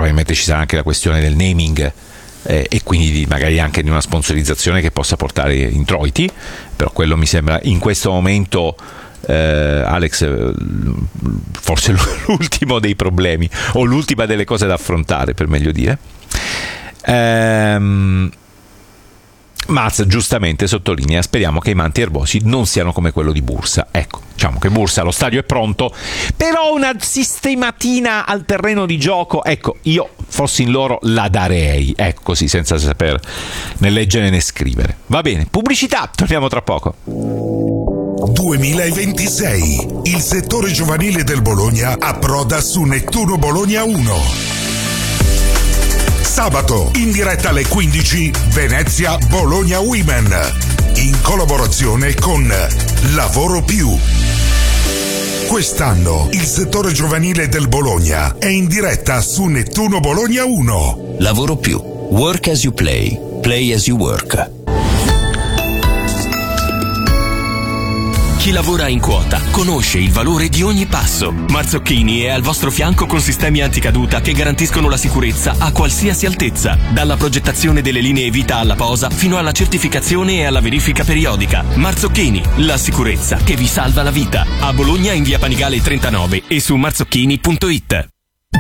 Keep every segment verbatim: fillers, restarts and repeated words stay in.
probabilmente ci sarà anche la questione del naming eh, e quindi di, magari anche di una sponsorizzazione che possa portare introiti, però quello mi sembra in questo momento eh, Alex forse l'ultimo dei problemi o l'ultima delle cose da affrontare, per meglio dire. ehm Maz giustamente sottolinea: speriamo che i manti erbosi non siano come quello di Bursa. Ecco, diciamo che Bursa, lo stadio è pronto, però una sistematina al terreno di gioco, ecco, io fossi in loro la darei, ecco, così, senza saper né leggere né scrivere. Va bene, pubblicità, torniamo tra poco. duemilaventisei, il settore giovanile del Bologna approda su Nettuno Bologna uno. Sabato, in diretta alle quindici, Venezia Bologna Women, in collaborazione con Lavoro Più. Quest'anno il settore giovanile del Bologna è in diretta su Nettuno Bologna uno. Lavoro Più. Work as you play. Play as you work. Chi lavora in quota conosce il valore di ogni passo. Marzocchini è al vostro fianco con sistemi anticaduta che garantiscono la sicurezza a qualsiasi altezza, dalla progettazione delle linee vita alla posa fino alla certificazione e alla verifica periodica. Marzocchini, la sicurezza che vi salva la vita. A Bologna in via Panigale trentanove e su marzocchini punto it.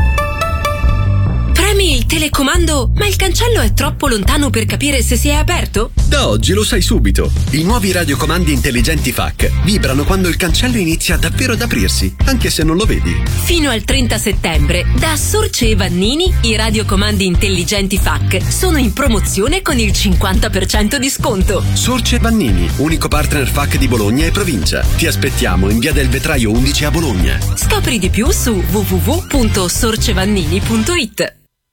Premi il telecomando, ma il cancello è troppo lontano per capire se si è aperto? Da oggi lo sai subito. I nuovi radiocomandi intelligenti F A C vibrano quando il cancello inizia davvero ad aprirsi, anche se non lo vedi. Fino al trenta settembre, da Sorce e Vannini, i radiocomandi intelligenti F A C sono in promozione con il cinquanta per cento di sconto. Sorce e Vannini, unico partner F A C di Bologna e provincia. Ti aspettiamo in via del Vetraio undici a Bologna. Scopri di più su w w w punto sorcevannini punto it.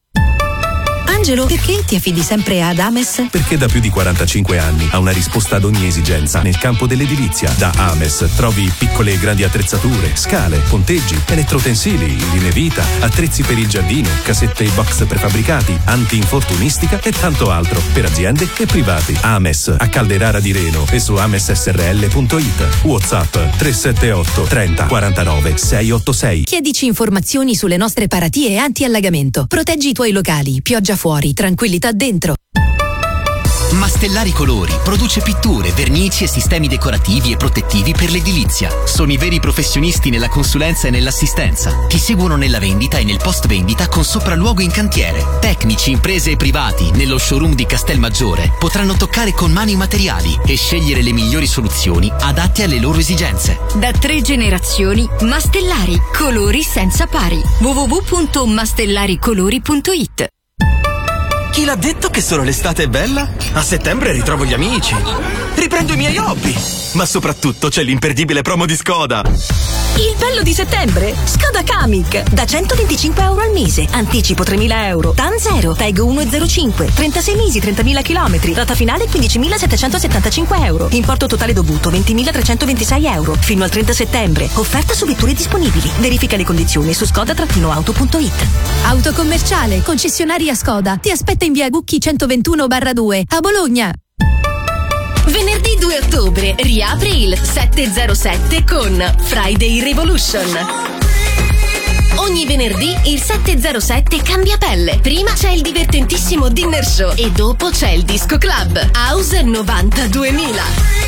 Angelo, perché ti affidi sempre ad Ames? Perché da più di quarantacinque anni ha una risposta ad ogni esigenza nel campo dell'edilizia. Da Ames trovi piccole e grandi attrezzature, scale, ponteggi, elettrotensili, linee vita, attrezzi per il giardino, casette e box prefabbricati, anti-infortunistica e tanto altro per aziende e privati. Ames a Calderara di Reno e su ames s r l punto it. WhatsApp tre sette otto trenta quarantanove seicentottantasei. Chiedici informazioni sulle nostre paratie anti-allagamento. Proteggi i tuoi locali, pioggia fuori, tranquillità dentro. Mastellari Colori produce pitture, vernici e sistemi decorativi e protettivi per l'edilizia. Sono i veri professionisti nella consulenza e nell'assistenza. Ti seguono nella vendita e nel post vendita con sopralluogo in cantiere. Tecnici, imprese e privati nello showroom di Castelmaggiore potranno toccare con mano i materiali e scegliere le migliori soluzioni adatte alle loro esigenze. Da tre generazioni, Mastellari Colori senza pari. w w w punto mastellaricolori punto it. Chi l'ha detto che solo l'estate è bella? A settembre ritrovo gli amici, riprendo i miei hobby, ma soprattutto c'è l'imperdibile promo di Skoda. Il bello di settembre? Skoda Kamiq, da centoventicinque euro al mese, anticipo tremila euro, T A N zero, Tag uno virgola zero cinque, trentasei mesi, trentamila chilometri, rata finale quindicimilasettecentosettantacinque euro, importo totale dovuto ventimilatrecentoventisei euro, fino al trenta settembre, offerta su vetture disponibili, verifica le condizioni su skoda auto punto it. Autocommerciale, concessionaria Skoda, ti aspetta in via Gucchi centoventuno barra due, a Bologna. Venerdì due ottobre riapre il settecentosette con Friday Revolution. Ogni venerdì il settecentosette cambia pelle. Prima c'è il divertentissimo dinner show e dopo c'è il disco club House novanta duemila.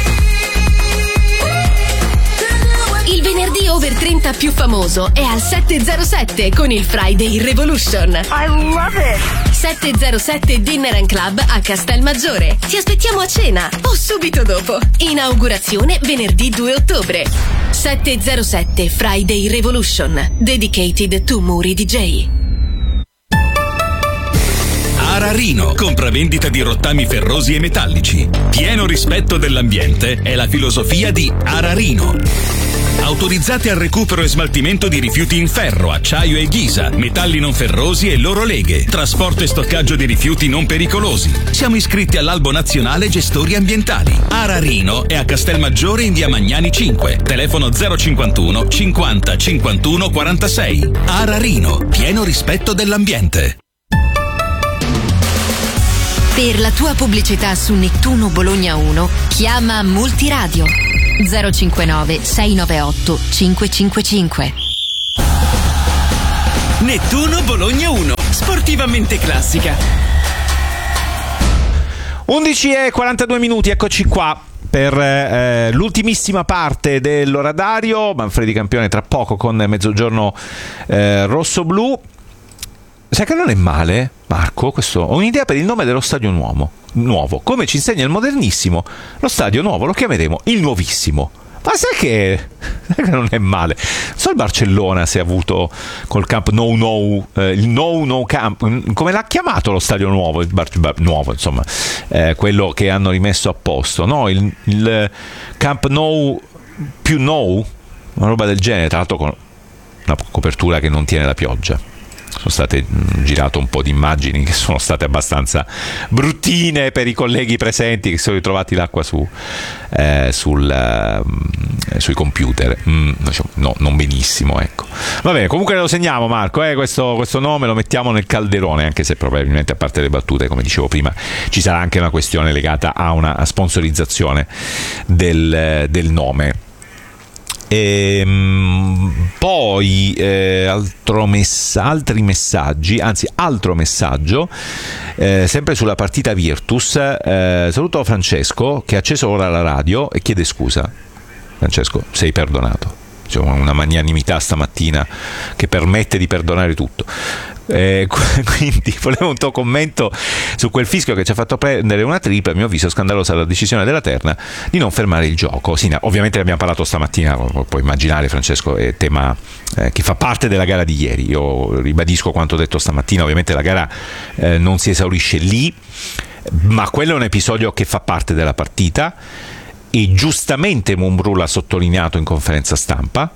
Il venerdì over trenta più famoso è al settecentosette con il Friday Revolution. I love it! settecentosette Dinner and Club a Castelmaggiore. Ti aspettiamo a cena o subito dopo. Inaugurazione venerdì due ottobre. settecentosette Friday Revolution. Dedicated to Muri D J. Ararino, compravendita di rottami ferrosi e metallici. Pieno rispetto dell'ambiente è la filosofia di Ararino. Autorizzate al recupero e smaltimento di rifiuti in ferro, acciaio e ghisa, metalli non ferrosi e loro leghe, trasporto e stoccaggio di rifiuti non pericolosi. Siamo iscritti all'Albo Nazionale Gestori Ambientali. Ararino è a Castelmaggiore in via Magnani cinque, telefono zero cinquantuno cinquanta cinquantuno quarantasei. Ararino, pieno rispetto dell'ambiente. Per la tua pubblicità su Nettuno Bologna uno, chiama Multiradio zero cinquantanove sei novantaotto cinque cinque cinque. Nettuno Bologna uno, sportivo esclusivamente classica. undici e quarantadue minuti, eccoci qua per eh, l'ultimissima parte dell'oradario. Manfredi Campione tra poco con Mezzogiorno eh, rosso-blu. Sai che non è male, Marco? Questo, ho un'idea per il nome dello stadio nuovo. nuovo. Come ci insegna il modernissimo, lo stadio nuovo lo chiameremo il nuovissimo. Ma sai che, sai che non è male? Non so il Barcellona se ha avuto col Camp Nou Nou, eh, il Nou Nou Camp, come l'ha chiamato lo stadio nuovo, il Bar, Bar, nuovo insomma, eh, quello che hanno rimesso a posto, no? Il, il Camp Nou più Nou, una roba del genere, tra l'altro con una copertura che non tiene la pioggia. Sono state girato un po' di immagini che sono state abbastanza bruttine per i colleghi presenti che si sono ritrovati l'acqua su, eh, sul, eh, sui computer. Mm, no, non benissimo, ecco. Va bene, comunque lo segniamo, Marco, eh, questo, questo nome lo mettiamo nel calderone, anche se probabilmente, a parte le battute, come dicevo prima, ci sarà anche una questione legata a una sponsorizzazione del, del nome. E poi eh, altro mess- altri messaggi, anzi altro messaggio eh, sempre sulla partita Virtus. eh, saluto Francesco che ha acceso ora la radio e chiede scusa. Francesco, sei perdonato, c'è una magnanimità stamattina che permette di perdonare tutto. Eh, quindi volevo un tuo commento su quel fischio che ci ha fatto prendere una tripla. A mio avviso scandalosa la decisione della terna di non fermare il gioco. Sì, ovviamente ne abbiamo parlato stamattina, puoi immaginare, Francesco, è tema eh, che fa parte della gara di ieri. Io ribadisco quanto detto stamattina, ovviamente la gara eh, non si esaurisce lì, ma quello è un episodio che fa parte della partita e giustamente Mumbrù l'ha sottolineato in conferenza stampa,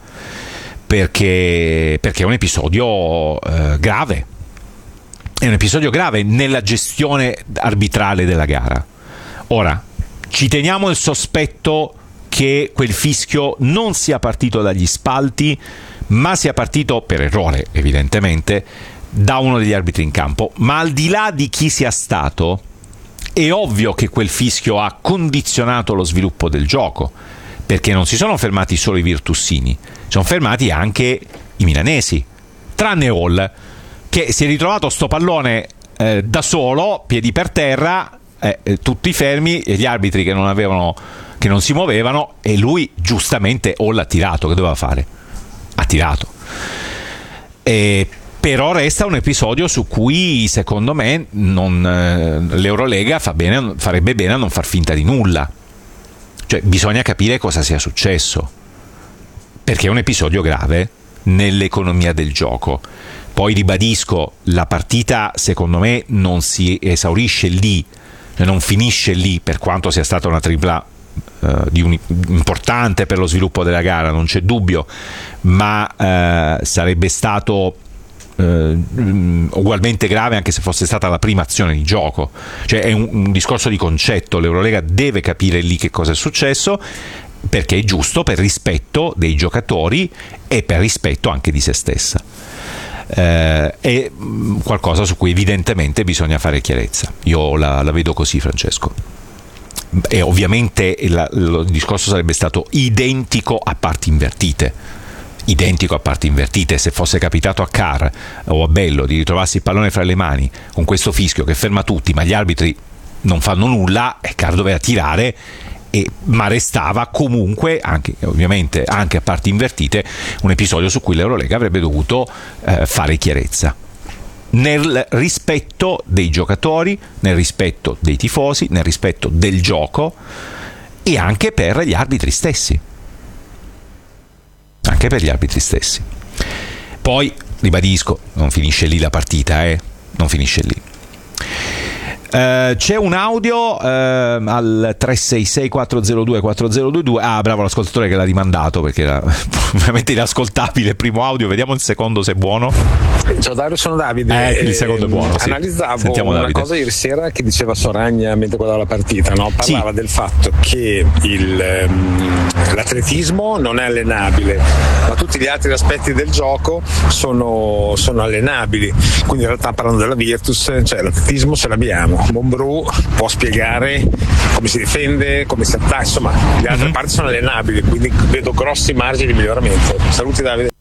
perché, perché è un episodio eh, grave, è un episodio grave nella gestione arbitrale della gara. Ora, ci teniamo il sospetto che quel fischio non sia partito dagli spalti, ma sia partito, per errore evidentemente, da uno degli arbitri in campo. Ma al di là di chi sia stato, è ovvio che quel fischio ha condizionato lo sviluppo del gioco, perché non si sono fermati solo i virtussini, sono fermati anche i milanesi, tranne Hall, che si è ritrovato sto pallone eh, da solo, piedi per terra, eh, tutti fermi, e gli arbitri che non avevano, che non si muovevano, e lui giustamente Hall ha tirato. Che doveva fare? Ha tirato. E però resta un episodio su cui secondo me non, eh, l'Eurolega fa bene, farebbe bene a non far finta di nulla. Cioè, bisogna capire cosa sia successo, perché è un episodio grave nell'economia del gioco. Poi ribadisco, la partita secondo me non si esaurisce lì, non finisce lì, per quanto sia stata una tripla eh, di un, importante per lo sviluppo della gara, non c'è dubbio, ma eh, sarebbe stato Uh, ugualmente grave anche se fosse stata la prima azione di gioco. Cioè è un, un discorso di concetto. L'Eurolega deve capire lì che cosa è successo, perché è giusto, per rispetto dei giocatori e per rispetto anche di se stessa. Uh, è qualcosa su cui evidentemente bisogna fare chiarezza. Io la, la vedo così, Francesco. E ovviamente la, il discorso sarebbe stato identico a parti invertite. identico a parti invertite. Se fosse capitato a Carr o a Bello di ritrovarsi il pallone fra le mani con questo fischio che ferma tutti, ma gli arbitri non fanno nulla, e Carr doveva tirare, e, ma restava comunque, anche ovviamente anche a parti invertite, un episodio su cui l'Eurolega avrebbe dovuto eh, fare chiarezza, nel rispetto dei giocatori, nel rispetto dei tifosi, nel rispetto del gioco, e anche per gli arbitri stessi. Anche per gli arbitri stessi. Poi ribadisco, non finisce lì la partita, eh? Non finisce lì. Uh, c'è un audio uh, al tre sei sei quattro zero due quattro zero due due. Ah, bravo l'ascoltatore che l'ha rimandato, perché era veramente inascoltabile il primo audio. Vediamo il secondo se è buono. Ciao Dario, sono Davide. Eh, il secondo è buono, sì. Analizzavo Sentiamo una Davide. cosa ieri sera che diceva Soragna mentre guardava la partita, no? Parlava Sì. del fatto che il, um, l'atletismo non è allenabile, ma tutti gli altri aspetti del gioco sono, sono allenabili. Quindi in realtà, parlando della Virtus, cioè l'atletismo ce l'abbiamo. Mumbrù può spiegare come si difende, come si attacca, insomma le altre mm-hmm. parti sono allenabili, quindi vedo grossi margini di miglioramento. Saluti Davide.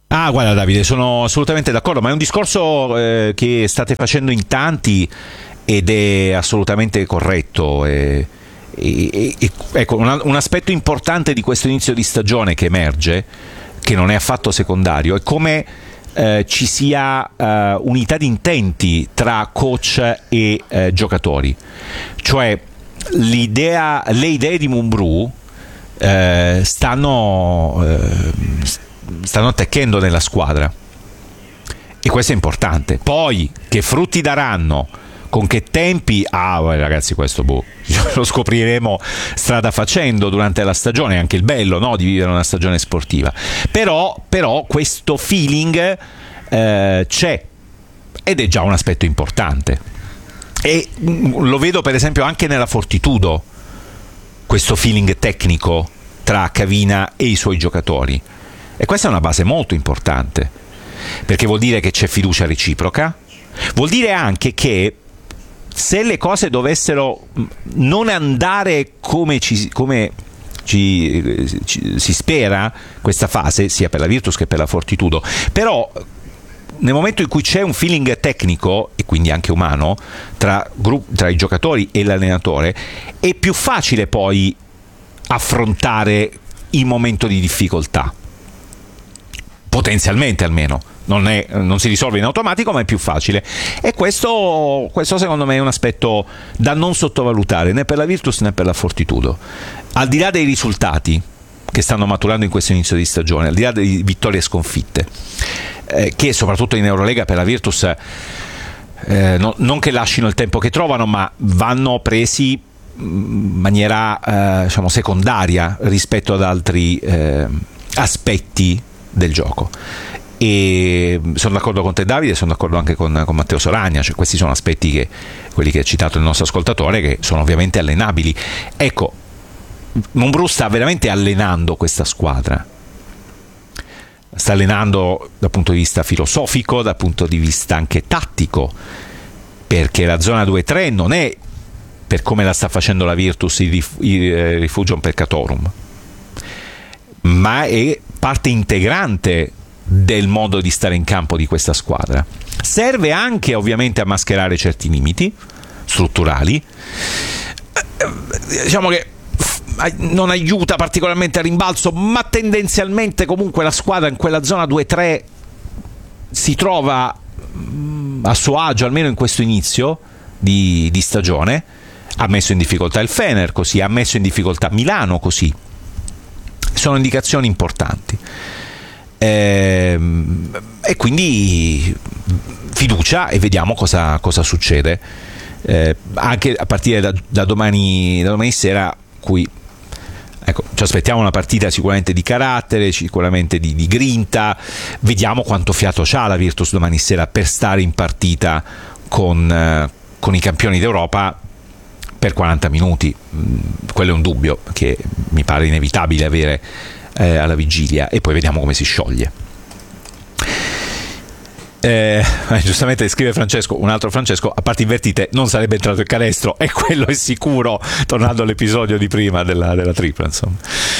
Ah, guarda Davide, sono assolutamente d'accordo, ma è un discorso eh, che state facendo in tanti ed è assolutamente corretto. E, e, e, ecco, un, un aspetto importante di questo inizio di stagione che emerge, che non è affatto secondario, è come eh, ci sia eh, unità di intenti tra coach e eh, giocatori. Cioè l'idea, le idee di Mumbrú eh, stanno... Eh, stanno attecchendo nella squadra e questo è importante. Poi che frutti daranno, con che tempi, ah ragazzi, questo boh, lo scopriremo strada facendo durante la stagione. È anche il bello, no, di vivere una stagione sportiva, però, però questo feeling eh, c'è ed è già un aspetto importante e lo vedo per esempio anche nella Fortitudo, questo feeling tecnico tra Cavina e i suoi giocatori. E questa è una base molto importante, perché vuol dire che c'è fiducia reciproca, vuol dire anche che se le cose dovessero non andare come ci, come ci, ci, si spera, questa fase, sia per la Virtus che per la Fortitudo, però nel momento in cui c'è un feeling tecnico e quindi anche umano tra, tra i giocatori e l'allenatore, è più facile poi affrontare il momento di difficoltà. Potenzialmente almeno, non, è, non si risolve in automatico, ma è più facile. E questo, questo secondo me è un aspetto da non sottovalutare né per la Virtus né per la Fortitudo. Al di là dei risultati che stanno maturando in questo inizio di stagione, al di là di vittorie e sconfitte, eh, che soprattutto in Eurolega per la Virtus eh, no, non che lasciano il tempo che trovano, ma vanno presi in maniera eh, diciamo secondaria rispetto ad altri eh, aspetti del gioco. E sono d'accordo con te Davide, sono d'accordo anche con, con Matteo Soragna, cioè questi sono aspetti che, quelli che ha citato il nostro ascoltatore, che sono ovviamente allenabili. Ecco, Mumbrú sta veramente allenando questa squadra, sta allenando dal punto di vista filosofico, dal punto di vista anche tattico, perché la zona due tre non è, per come la sta facendo la Virtus, il, rif- il Refugium Peccatorum, ma è parte integrante del modo di stare in campo di questa squadra. Serve anche ovviamente a mascherare certi limiti strutturali, diciamo che non aiuta particolarmente a rimbalzo, ma tendenzialmente comunque la squadra in quella zona due tre si trova a suo agio, almeno in questo inizio di, di stagione. Ha messo in difficoltà il Fener così, ha messo in difficoltà Milano così. Sono indicazioni importanti e, e quindi fiducia e vediamo cosa, cosa succede eh, anche a partire da, da, domani, da domani sera, cui ecco, ci aspettiamo una partita sicuramente di carattere, sicuramente di, di grinta. Vediamo quanto fiato c'ha la Virtus domani sera per stare in partita con, eh, con i campioni d'Europa per quaranta minuti. Quello è un dubbio che mi pare inevitabile avere eh, alla vigilia, e poi vediamo come si scioglie. Eh, giustamente scrive Francesco, un altro Francesco, a parte invertite non sarebbe entrato il canestro, e quello è sicuro, tornando all'episodio di prima della, della tripla, insomma.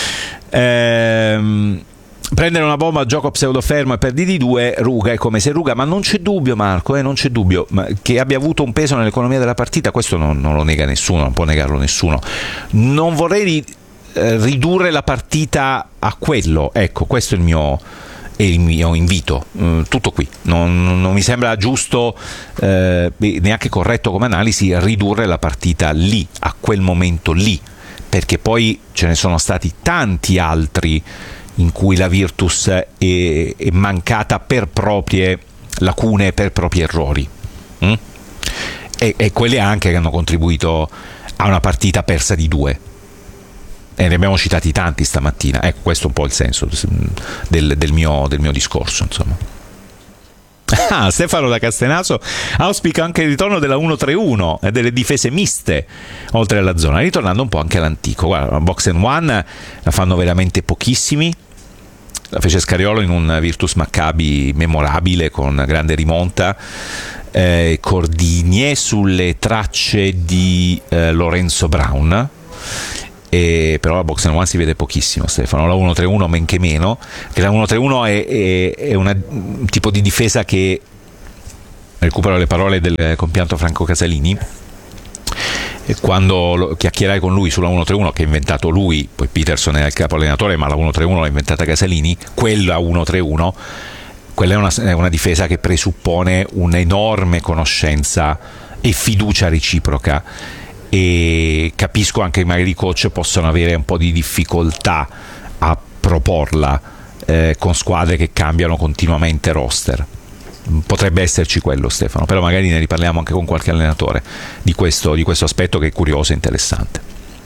Ehm Prendere una bomba a gioco pseudofermo e per D D due, Ruga è come se Ruga, ma non c'è dubbio Marco, eh, non c'è dubbio ma che abbia avuto un peso nell'economia della partita, questo non, non lo nega nessuno, non può negarlo nessuno. Non vorrei ri, eh, ridurre la partita a quello, ecco, questo è il mio, è il mio invito, mm, tutto qui. Non, non mi sembra giusto, eh, neanche corretto come analisi, ridurre la partita lì, a quel momento lì, perché poi ce ne sono stati tanti altri in cui la Virtus è, è mancata per proprie lacune, per propri errori, mm? e, e quelle anche che hanno contribuito a una partita persa di due, e ne abbiamo citati tanti stamattina. Ecco, questo è un po' il senso del, del, mio, del mio discorso, insomma. Ah, Stefano da Castenaso auspica anche il ritorno della uno tre uno e delle difese miste oltre alla zona, ritornando un po' anche all'antico. Guarda, la box and one la fanno veramente pochissimi, la fece Scariolo in un Virtus Maccabi memorabile con grande rimonta, eh, Cordigne sulle tracce di eh, Lorenzo Brown, E però la box one si vede pochissimo, Stefano. La uno tre uno men che meno, che la uno tre uno è, è, è una, un tipo di difesa che, recupero le parole del compianto Franco Casalini, e quando chiacchierai con lui sulla uno tre uno, che ha inventato lui, poi Peterson è il capo allenatore, ma la uno tre uno l'ha inventata Casalini, quella uno tre uno, quella è una, è una difesa che presuppone un'enorme conoscenza e fiducia reciproca, e capisco anche che magari i coach possono avere un po' di difficoltà a proporla eh, con squadre che cambiano continuamente roster. Potrebbe esserci quello, Stefano, però magari ne riparliamo anche con qualche allenatore di questo, di questo aspetto che è curioso e interessante.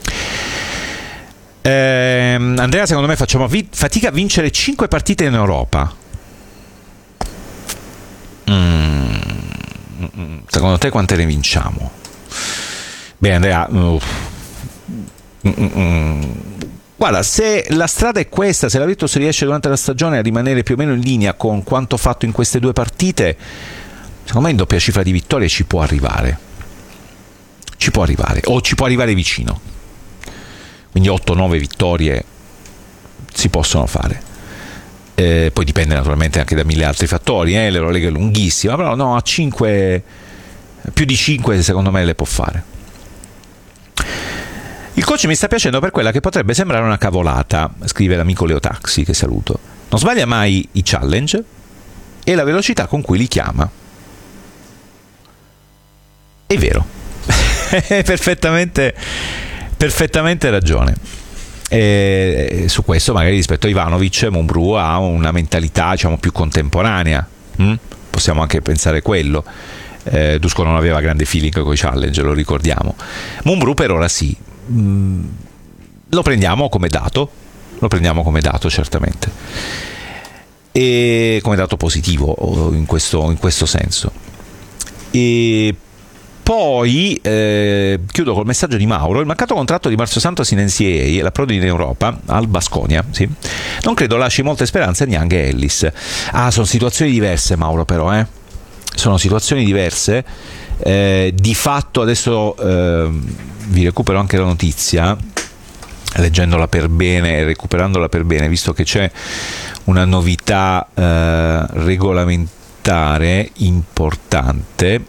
eh, Andrea, secondo me facciamo vi- fatica a vincere cinque partite in Europa. mm. Secondo te quante ne vinciamo? Beh, Andrea, uh, mm, mm, guarda, se la strada è questa, se la Virtus riesce durante la stagione a rimanere più o meno in linea con quanto fatto in queste due partite, secondo me in doppia cifra di vittorie ci può arrivare. Ci può arrivare, o ci può arrivare vicino. Quindi otto nove vittorie si possono fare. Eh, poi dipende naturalmente anche da mille altri fattori, eh? L'Eurolega è lunghissima, però no, a cinque, più di cinque secondo me le può fare. Il coach mi sta piacendo per quella che potrebbe sembrare una cavolata, scrive l'amico Leo Taxi, che saluto. Non sbaglia mai i challenge e la velocità con cui li chiama. È vero, perfettamente, perfettamente ragione. E su questo magari rispetto a Ivanovic, Mumbrú ha una mentalità, diciamo, più contemporanea. Mm? Possiamo anche pensare quello. Eh, Dusko non aveva grande feeling con i challenge, lo ricordiamo. Mumbrú per ora sì. Mm, lo prendiamo come dato, lo prendiamo come dato certamente, e come dato positivo in questo, in questo senso. E poi eh, chiudo col messaggio di Mauro. Il mancato contratto di Marcio Santos in N C A A e l'approdo in Europa al Baskonia, sì, non credo lasci molte speranze a Niang e Ellis. Ah, sono situazioni diverse, Mauro, però eh sono situazioni diverse. Eh, di fatto adesso eh, vi recupero anche la notizia, leggendola per bene e recuperandola per bene, visto che c'è una novità eh, regolamentare importante.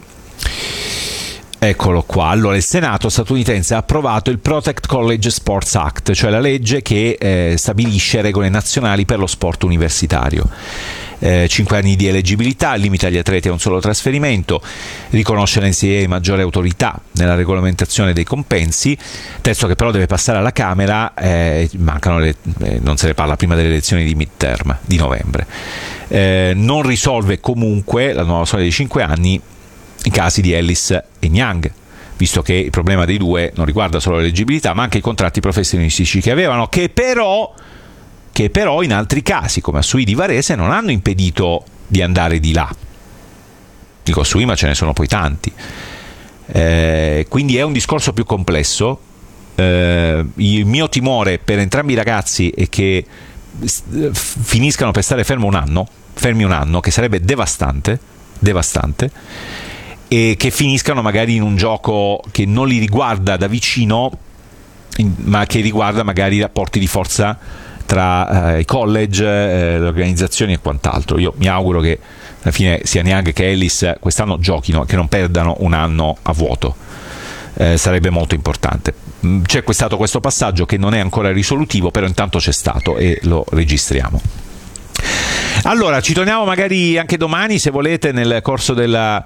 Eccolo qua. Allora, il Senato statunitense ha approvato il Protect College Sports Act, cioè la legge che eh, stabilisce regole nazionali per lo sport universitario. Eh, cinque anni di eleggibilità, limita gli atleti a un solo trasferimento, riconosce l'N C A A maggiore autorità nella regolamentazione dei compensi, testo che però deve passare alla Camera, eh, mancano le, eh, non se ne parla prima delle elezioni di midterm di novembre. Eh, non risolve comunque la nuova soglia di cinque anni i casi di Ellis e Niang, visto che il problema dei due non riguarda solo l'eleggibilità ma anche i contratti professionistici che avevano, che però che però in altri casi, come a Sui di Varese, non hanno impedito di andare di là. Dico Sui, ma ce ne sono poi tanti. Eh, quindi è un discorso più complesso. Eh, il mio timore per entrambi i ragazzi è che finiscano per stare fermo un anno, fermi un anno, che sarebbe devastante, devastante, e che finiscano magari in un gioco che non li riguarda da vicino, ma che riguarda magari i rapporti di forza tra eh, i college, eh, le organizzazioni e quant'altro. Io mi auguro che alla fine sia Niang che Ellis quest'anno giochino, che non perdano un anno a vuoto. Eh, sarebbe molto importante. C'è stato questo passaggio che non è ancora risolutivo, però intanto c'è stato e lo registriamo. Allora, ci torniamo magari anche domani, se volete, nel corso della,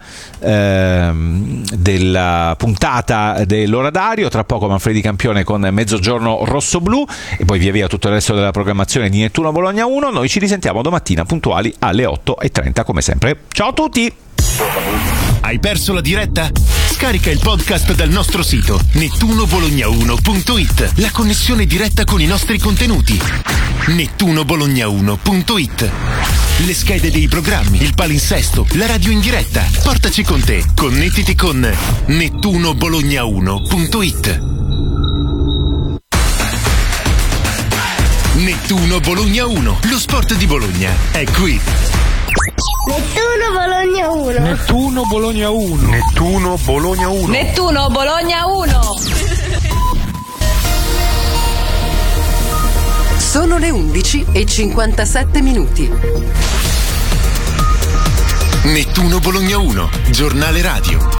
ehm, della puntata dell'Oradario. Tra poco Manfredi Campione con Mezzogiorno Rosso-Blu e poi via via tutto il resto della programmazione di Nettuno Bologna uno. Noi ci risentiamo domattina puntuali alle otto e trenta come sempre. Ciao a tutti! Hai perso la diretta? Scarica il podcast dal nostro sito nettuno bologna uno punto it. La connessione diretta con i nostri contenuti. nettuno bologna uno punto it. Le schede dei programmi, il palinsesto, la radio in diretta. Portaci con te. Connettiti con nettuno bologna uno punto it. Nettuno Bologna uno. Lo sport di Bologna è qui. Nettuno Bologna uno. Nettuno Bologna uno. Nettuno Bologna uno. Nettuno Bologna uno. Sono le undici e cinquantasette minuti. Nettuno Bologna uno, giornale radio.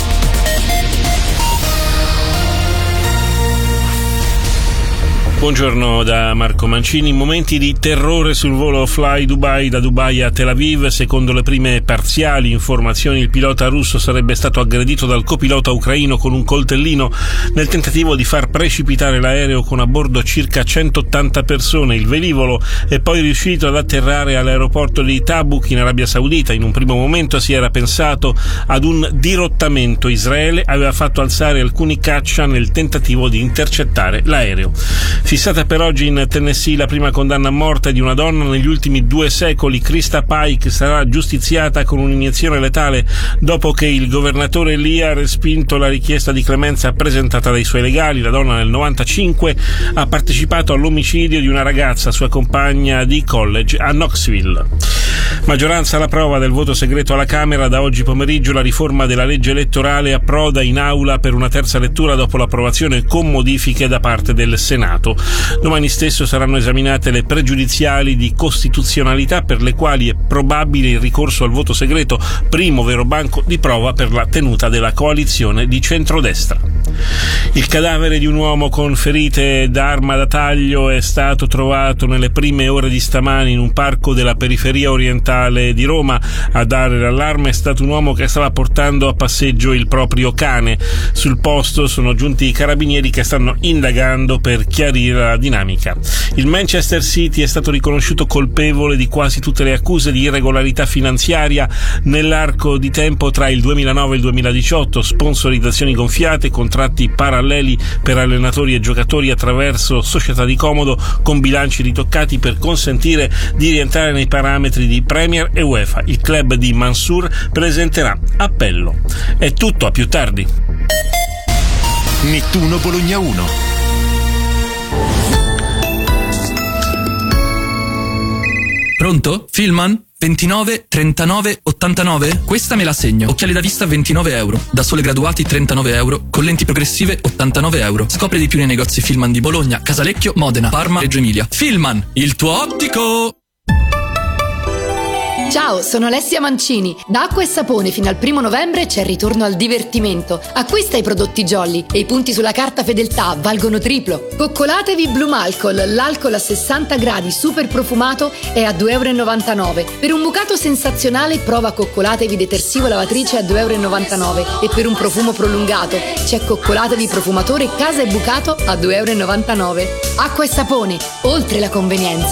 Buongiorno da Marco Mancini. Momenti di terrore sul volo Fly Dubai da Dubai a Tel Aviv. Secondo le prime parziali informazioni, il pilota russo sarebbe stato aggredito dal copilota ucraino con un coltellino nel tentativo di far precipitare l'aereo con a bordo circa centottanta persone. Il velivolo è poi riuscito ad atterrare all'aeroporto di Tabuk in Arabia Saudita. In un primo momento si era pensato ad un dirottamento. Israele aveva fatto alzare alcuni caccia nel tentativo di intercettare l'aereo. Fissata per oggi in Tennessee la prima condanna a morte di una donna negli ultimi due secoli. Krista Pike sarà giustiziata con un'iniezione letale dopo che il governatore Lee ha respinto la richiesta di clemenza presentata dai suoi legali. La donna nel novantacinque ha partecipato all'omicidio di una ragazza, sua compagna di college, a Knoxville. Maggioranza alla prova del voto segreto alla Camera. Da oggi pomeriggio la riforma della legge elettorale approda in aula per una terza lettura dopo l'approvazione con modifiche da parte del Senato. Domani stesso saranno esaminate le pregiudiziali di costituzionalità per le quali è probabile il ricorso al voto segreto, primo vero banco di prova per la tenuta della coalizione di centrodestra. Il cadavere di un uomo con ferite da arma da taglio è stato trovato nelle prime ore di stamani in un parco della periferia orientale di Roma. A dare l'allarme è stato un uomo che stava portando a passeggio il proprio cane. Sul posto sono giunti i carabinieri che stanno indagando per chiarire la dinamica. Il Manchester City è stato riconosciuto colpevole di quasi tutte le accuse di irregolarità finanziaria nell'arco di tempo tra il duemilanove e il duemiladiciotto, sponsorizzazioni gonfiate, contratti paralleli per allenatori e giocatori attraverso società di comodo con bilanci ritoccati per consentire di rientrare nei parametri di Premier e UEFA. Il club di Mansour presenterà appello. È tutto, a più tardi. Nettuno Bologna uno. Pronto? Filman? ventinove trentanove ottantanove? Questa me la segno. Occhiali da vista ventinove euro. Da Sole Graduati trentanove euro. Con lenti progressive ottantanove euro. Scopri di più nei negozi Filman di Bologna, Casalecchio, Modena, Parma, Reggio Emilia. Filman, il tuo ottico! Ciao, sono Alessia Mancini. Da Acqua e Sapone fino al primo novembre c'è il ritorno al divertimento. Acquista i prodotti Jolly e i punti sulla carta fedeltà valgono triplo. Coccolatevi Blue Malcol, l'alcol a sessanta gradi super profumato è a due euro e novantanove. Per un bucato sensazionale prova Coccolatevi detersivo lavatrice a due euro e novantanove e per un profumo prolungato c'è Coccolatevi profumatore casa e bucato a due euro e novantanove. Acqua e Sapone, oltre la convenienza.